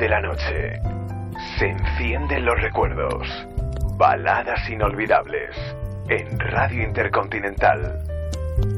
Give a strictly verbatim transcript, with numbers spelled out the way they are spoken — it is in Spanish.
la noche. Se encienden los recuerdos. Baladas inolvidables. En Radio Intercontinental.